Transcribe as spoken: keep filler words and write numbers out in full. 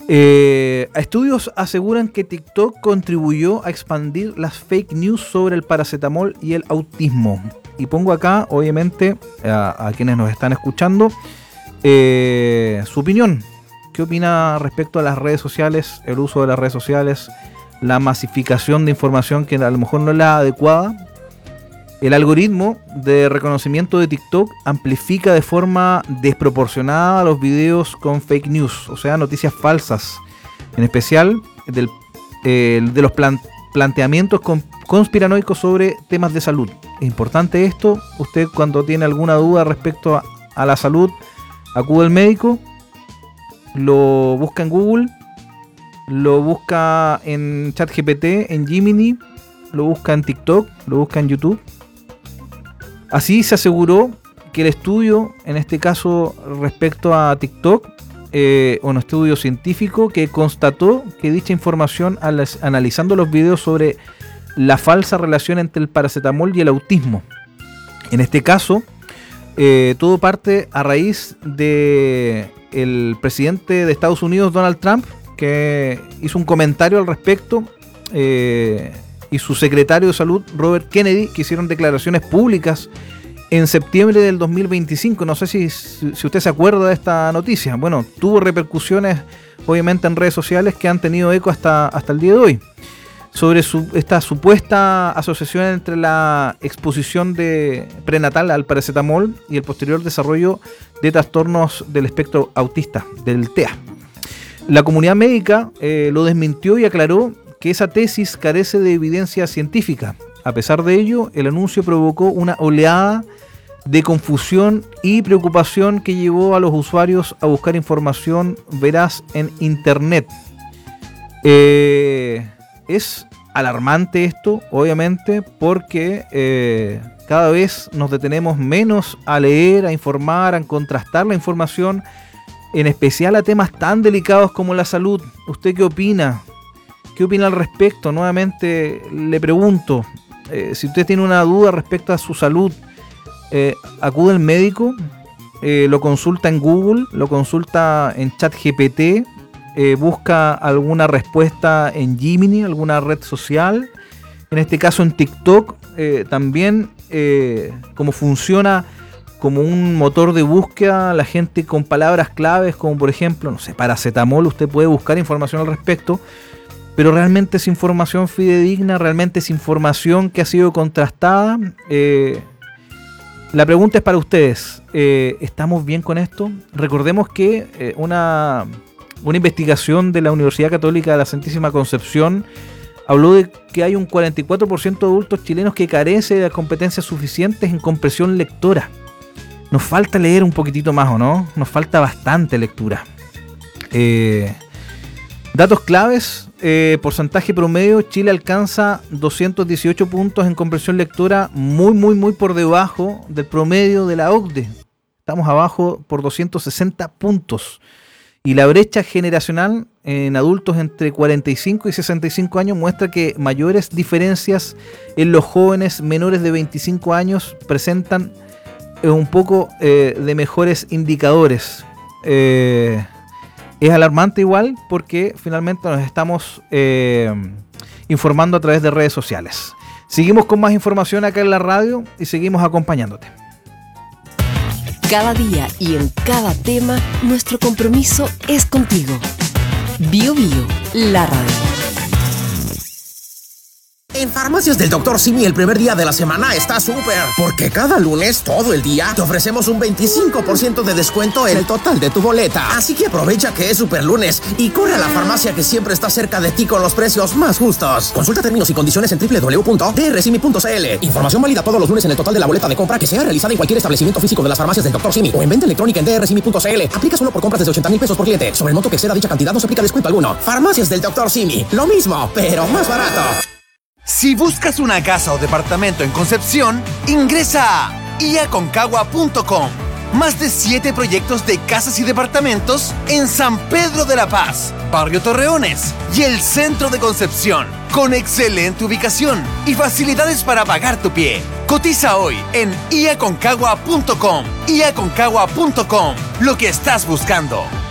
Eh, estudios aseguran que TikTok contribuyó a expandir las fake news sobre el paracetamol y el autismo. Y pongo acá, obviamente, a, a quienes nos están escuchando, eh, su opinión. ¿Qué opina respecto a las redes sociales, el uso de las redes sociales, la masificación de información que a lo mejor no es la adecuada? El algoritmo de reconocimiento de TikTok amplifica de forma desproporcionada los videos con fake news, o sea, noticias falsas, en especial del, eh, de los plan, planteamientos con, conspiranoicos sobre temas de salud. Es importante esto. Usted, cuando tiene alguna duda respecto a, a la salud, acude al médico, lo busca en Google, lo busca en ChatGPT, en Gemini, lo busca en TikTok, lo busca en YouTube. Así se aseguró que el estudio, en este caso respecto a TikTok, eh, un estudio científico que constató que dicha información, al, analizando los videos sobre la falsa relación entre el paracetamol y el autismo. En este caso, eh, todo parte a raíz de el presidente de Estados Unidos, Donald Trump, que hizo un comentario al respecto, eh, y su secretario de salud, Robert Kennedy, que hicieron declaraciones públicas en septiembre del dos mil veinticinco. No sé si, si usted se acuerda de esta noticia. Bueno, tuvo repercusiones obviamente en redes sociales que han tenido eco hasta, hasta el día de hoy, sobre su, esta supuesta asociación entre la exposición de prenatal al paracetamol y el posterior desarrollo de trastornos del espectro autista, del T E A. La comunidad médica eh, lo desmintió y aclaró que esa tesis carece de evidencia científica. A pesar de ello, el anuncio provocó una oleada de confusión y preocupación que llevó a los usuarios a buscar información veraz en internet. Eh, es alarmante esto, obviamente, porque eh, cada vez nos detenemos menos a leer, a informar, a contrastar la información, en especial a temas tan delicados como la salud. ¿Usted qué opina? ¿Qué opina al respecto? Nuevamente le pregunto, eh, si usted tiene una duda respecto a su salud, eh, acude al médico, eh, lo consulta en Google, lo consulta en ChatGPT, eh, busca alguna respuesta en Gemini, alguna red social, en este caso en TikTok, eh, también eh, cómo funciona como un motor de búsqueda, la gente con palabras claves como por ejemplo, no sé, paracetamol, usted puede buscar información al respecto. Pero realmente es información fidedigna, realmente es información que ha sido contrastada. Eh, la pregunta es para ustedes, eh, ¿estamos bien con esto? Recordemos que eh, una, una investigación de la Universidad Católica de la Santísima Concepción habló de que hay un cuarenta y cuatro por ciento de adultos chilenos que carece de las competencias suficientes en comprensión lectora. Nos falta leer un poquitito más, ¿o no? Nos falta bastante lectura. Eh, datos claves. Eh, porcentaje promedio, Chile alcanza doscientos dieciocho puntos en comprensión lectora, muy muy muy por debajo del promedio de la O C D E. Estamos abajo por doscientos sesenta puntos. Y la brecha generacional en adultos entre cuarenta y cinco y sesenta y cinco años muestra que mayores diferencias en los jóvenes menores de veinticinco años presentan eh, un poco eh, de mejores indicadores. Eh, Es alarmante igual porque finalmente nos estamos eh, informando a través de redes sociales. Seguimos con más información acá en la radio y seguimos acompañándote. Cada día y en cada tema, nuestro compromiso es contigo. Bio Bio, la radio. En Farmacias del doctor Simi el primer día de la semana está súper, porque cada lunes, todo el día, te ofrecemos un veinticinco por ciento de descuento en el total de tu boleta. Así que aprovecha que es super lunes y corre a la farmacia que siempre está cerca de ti con los precios más justos. Consulta términos y condiciones en doble u doble u doble u punto d r simi punto c l. Información válida todos los lunes en el total de la boleta de compra que sea realizada en cualquier establecimiento físico de las Farmacias del doctor Simi o en venta electrónica en d r simi punto c l. Aplica solo por compras desde ochenta mil pesos por cliente. Sobre el monto que exceda dicha cantidad no se aplica descuento alguno. Farmacias del doctor Simi, lo mismo, pero más barato. Si buscas una casa o departamento en Concepción, ingresa a i a concagua punto com. Más de siete proyectos de casas y departamentos en San Pedro de la Paz, Barrio Torreones y el centro de Concepción, con excelente ubicación y facilidades para pagar tu pie. Cotiza hoy en i a concagua punto com. i a concagua punto com. Lo que estás buscando.